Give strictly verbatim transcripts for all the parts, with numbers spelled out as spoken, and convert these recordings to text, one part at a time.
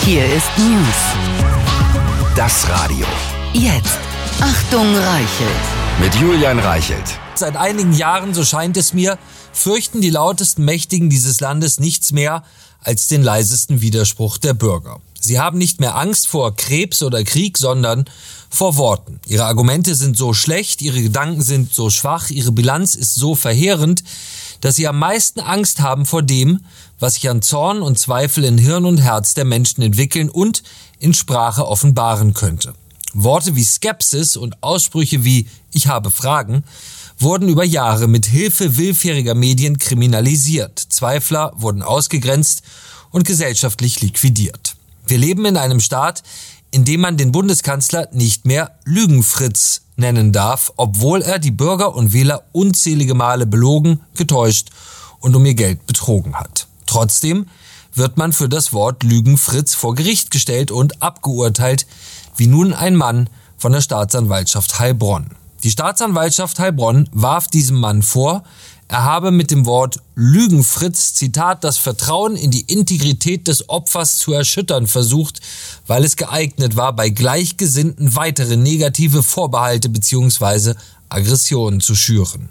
Hier ist News. Das Radio. Jetzt. Achtung, Reichelt. Mit Julian Reichelt. Seit einigen Jahren, so scheint es mir, fürchten die lautesten Mächtigen dieses Landes nichts mehr als den leisesten Widerspruch der Bürger. Sie haben nicht mehr Angst vor Krebs oder Krieg, sondern vor Worten. Ihre Argumente sind so schlecht, ihre Gedanken sind so schwach, ihre Bilanz ist so verheerend, dass sie am meisten Angst haben vor dem, was sich an Zorn und Zweifel in Hirn und Herz der Menschen entwickeln und in Sprache offenbaren könnte. Worte wie Skepsis und Aussprüche wie »Ich habe Fragen« wurden über Jahre mit Hilfe willfähriger Medien kriminalisiert. Zweifler wurden ausgegrenzt und gesellschaftlich liquidiert. Wir leben in einem Staat, in dem man den Bundeskanzler nicht mehr Lügenfritz nennen darf, obwohl er die Bürger und Wähler unzählige Male belogen, getäuscht und um ihr Geld betrogen hat. Trotzdem wird man für das Wort Lügenfritz vor Gericht gestellt und abgeurteilt, wie nun ein Mann von der Staatsanwaltschaft Heilbronn. Die Staatsanwaltschaft Heilbronn warf diesem Mann vor, er habe mit dem Wort Lügenfritz, Zitat, das Vertrauen in die Integrität des Opfers zu erschüttern versucht, weil es geeignet war, bei Gleichgesinnten weitere negative Vorbehalte bzw. Aggressionen zu schüren.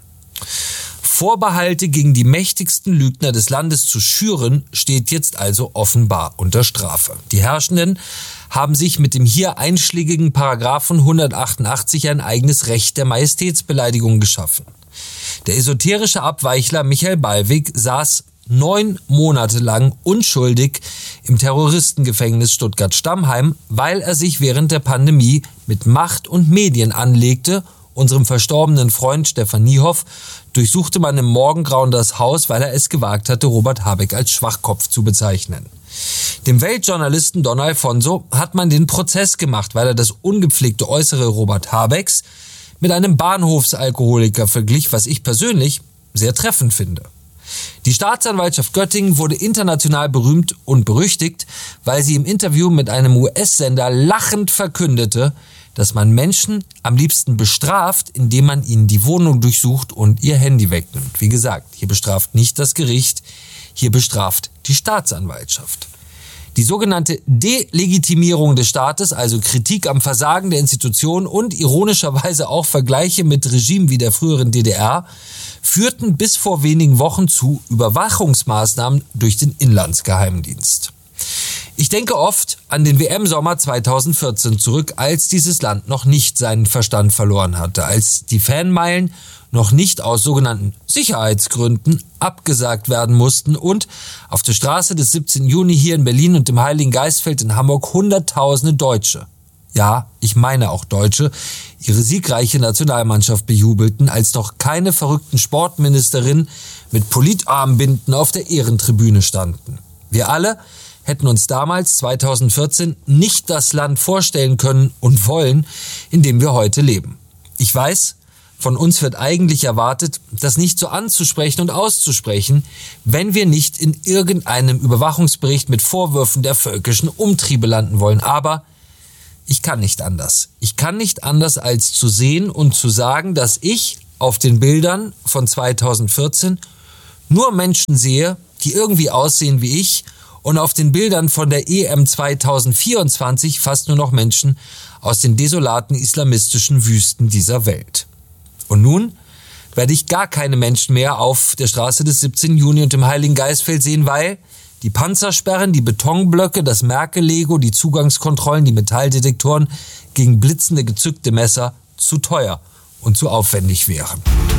Vorbehalte gegen die mächtigsten Lügner des Landes zu schüren, steht jetzt also offenbar unter Strafe. Die Herrschenden haben sich mit dem hier einschlägigen Paragraphen hundertachtundachtzig ein eigenes Recht der Majestätsbeleidigung geschaffen. Der esoterische Abweichler Michael Ballweg saß neun Monate lang unschuldig im Terroristengefängnis Stuttgart-Stammheim, weil er sich während der Pandemie mit Macht und Medien anlegte. Unserem verstorbenen Freund Stefan Niehoff durchsuchte man im Morgengrauen das Haus, weil er es gewagt hatte, Robert Habeck als Schwachkopf zu bezeichnen. Dem Weltjournalisten Don Alfonso hat man den Prozess gemacht, weil er das ungepflegte Äußere Robert Habecks mit einem Bahnhofsalkoholiker verglich, was ich persönlich sehr treffend finde. Die Staatsanwaltschaft Göttingen wurde international berühmt und berüchtigt, weil sie im Interview mit einem U S-Sender lachend verkündete, dass man Menschen am liebsten bestraft, indem man ihnen die Wohnung durchsucht und ihr Handy wegnimmt. Wie gesagt, hier bestraft nicht das Gericht, hier bestraft die Staatsanwaltschaft. Die sogenannte Delegitimierung des Staates, also Kritik am Versagen der Institutionen und ironischerweise auch Vergleiche mit Regimen wie der früheren D D R, führten bis vor wenigen Wochen zu Überwachungsmaßnahmen durch den Inlandsgeheimdienst. Ich denke oft an den W M-Sommer zweitausendvierzehn zurück, als dieses Land noch nicht seinen Verstand verloren hatte, als die Fanmeilen noch nicht aus sogenannten Sicherheitsgründen abgesagt werden mussten und auf der Straße des siebzehnten Juni hier in Berlin und dem Heiligen Geistfeld in Hamburg Hunderttausende Deutsche, ja, ich meine auch Deutsche, ihre siegreiche Nationalmannschaft bejubelten, als noch keine verrückten Sportministerinnen mit Politarmbinden auf der Ehrentribüne standen. Wir alle hätten uns damals zweitausendvierzehn nicht das Land vorstellen können und wollen, in dem wir heute leben. Ich weiß, von uns wird eigentlich erwartet, das nicht so anzusprechen und auszusprechen, wenn wir nicht in irgendeinem Überwachungsbericht mit Vorwürfen der völkischen Umtriebe landen wollen. Aber ich kann nicht anders. Ich kann nicht anders als zu sehen und zu sagen, dass ich auf den Bildern von zweitausendvierzehn nur Menschen sehe, die irgendwie aussehen wie ich, und auf den Bildern von der E M zweitausendvierundzwanzig fast nur noch Menschen aus den desolaten islamistischen Wüsten dieser Welt. Und nun werde ich gar keine Menschen mehr auf der Straße des siebzehnten Juni und im Heiligen Geistfeld sehen, weil die Panzersperren, die Betonblöcke, das Merkel-Lego, die Zugangskontrollen, die Metalldetektoren gegen blitzende gezückte Messer zu teuer und zu aufwendig wären.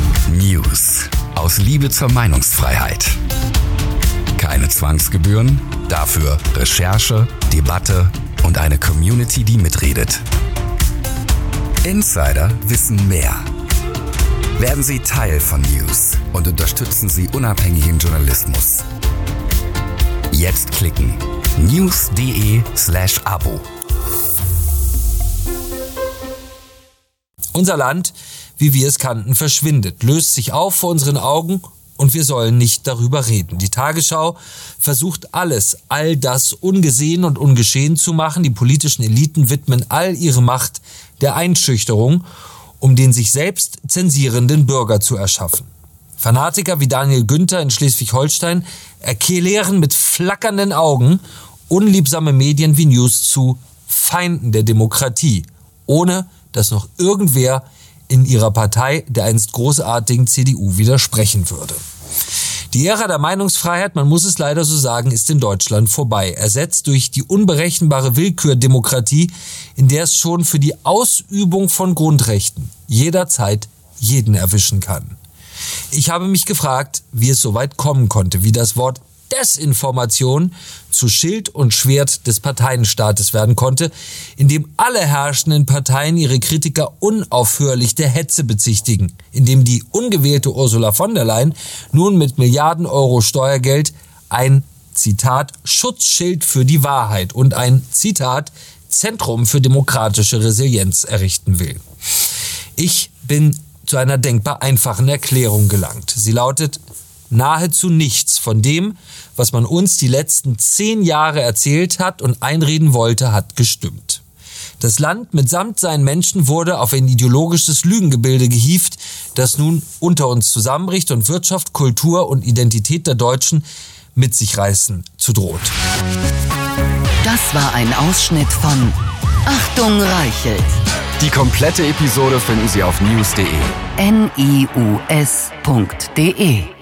News aus Liebe zur Meinungsfreiheit. Keine Zwangsgebühren, dafür Recherche, Debatte und eine Community, die mitredet. Insider wissen mehr. Werden Sie Teil von News und unterstützen Sie unabhängigen Journalismus. Jetzt klicken news.de slash Abo. Unser Land, wie wir es kannten, verschwindet, löst sich auf vor unseren Augen und wir sollen nicht darüber reden. Die Tagesschau versucht alles, all das ungesehen und ungeschehen zu machen. Die politischen Eliten widmen all ihre Macht der Einschüchterung, um den sich selbst zensierenden Bürger zu erschaffen. Fanatiker wie Daniel Günther in Schleswig-Holstein erklären mit flackernden Augen unliebsame Medien wie News zu Feinden der Demokratie, ohne dass noch irgendwer in ihrer Partei der einst großartigen C D U widersprechen würde. Die Ära der Meinungsfreiheit, man muss es leider so sagen, ist in Deutschland vorbei, ersetzt durch die unberechenbare Willkürdemokratie, in der es schon für die Ausübung von Grundrechten jederzeit jeden erwischen kann. Ich habe mich gefragt, wie es so weit kommen konnte, wie das Wort Desinformation zu Schild und Schwert des Parteienstaates werden konnte, in dem alle herrschenden Parteien ihre Kritiker unaufhörlich der Hetze bezichtigen, in dem die ungewählte Ursula von der Leyen nun mit Milliarden Euro Steuergeld ein, Zitat, Schutzschild für die Wahrheit und ein, Zitat, Zentrum für demokratische Resilienz errichten will. Ich bin zu einer denkbar einfachen Erklärung gelangt. Sie lautet: Nahezu nichts von dem, was man uns die letzten zehn Jahre erzählt hat und einreden wollte, hat gestimmt. Das Land mitsamt seinen Menschen wurde auf ein ideologisches Lügengebilde gehievt, das nun unter uns zusammenbricht und Wirtschaft, Kultur und Identität der Deutschen mit sich reißen zu droht. Das war ein Ausschnitt von Achtung Reichelt. Die komplette Episode finden Sie auf news punkt de. N I U S punkt de